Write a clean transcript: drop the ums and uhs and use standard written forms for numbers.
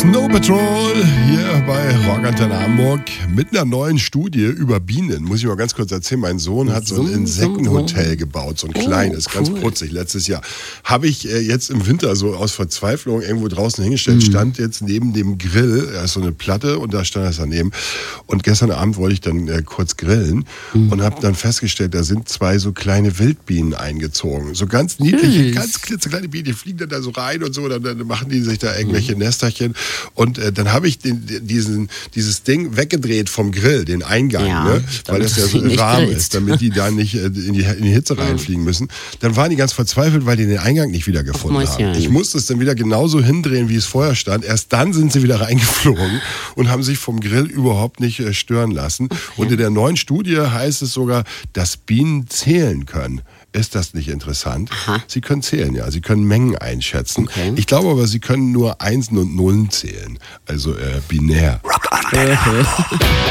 Snow Patrol hier bei Rock Antenne Hamburg mit einer neuen Studie über Bienen. Muss ich mal ganz kurz erzählen. Mein Sohn hat so ein Insektenhotel gebaut, so ein kleines, ganz putzig, letztes Jahr. Habe ich jetzt im Winter so aus Verzweiflung irgendwo draußen hingestellt, stand jetzt neben dem Grill, da ist so eine Platte und da stand das daneben. Und gestern Abend wollte ich dann kurz grillen und habe dann festgestellt, da sind 2 so kleine Wildbienen eingezogen. So ganz niedliche, ganz klitzekleine Bienen, die fliegen dann da so rein und so, dann machen die sich da irgendwelche Nesterchen. Und dann habe ich dieses Ding weggedreht vom Grill, den Eingang, ne? Weil das ja so warm ist, damit die da nicht in die Hitze reinfliegen müssen. Dann waren die ganz verzweifelt, weil die den Eingang nicht wieder gefunden haben. Ich musste es dann wieder genauso hindrehen, wie es vorher stand. Erst dann sind sie wieder reingeflogen und haben sich vom Grill überhaupt nicht stören lassen. Und in der neuen Studie heißt es sogar, dass Bienen zählen können. Ist das nicht interessant? Aha. Sie können zählen, ja. Sie können Mengen einschätzen. Okay. Ich glaube aber, sie können nur Einsen und Nullen zählen. Also binär. Rock Antenne.